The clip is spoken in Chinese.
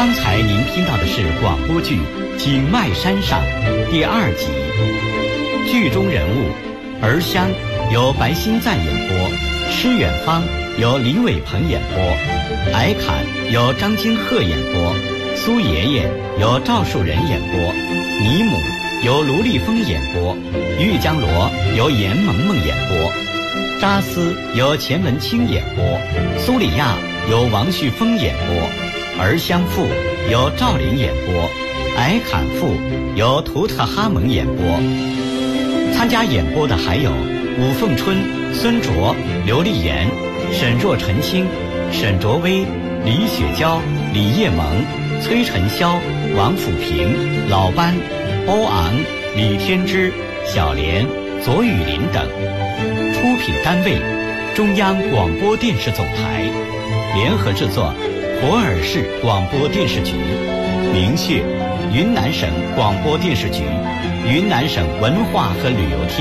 刚才您听到的是广播剧《景迈山上》第2集，剧中人物儿香由白新赞演播，诗远方由李伟鹏演播，矮坎由张金鹤演播，苏爷爷由赵树人演播，尼姆由卢丽峰演播，玉江罗由严萌萌演播，扎斯由钱文清演播，苏里亚由王旭峰演播，儿香妇由赵林演播，矮坎妇由图特哈蒙演播。参加演播的还有武凤春、孙卓、刘丽妍、沈若陈清、沈卓薇、李雪娇、李叶萌、崔晨霄、王辅平、老班、欧昂、李天之、小莲、左雨林等。出品单位：中央广播电视总台，联合制作：普洱市广播电视局，明确：云南省广播电视局、云南省文化和旅游厅。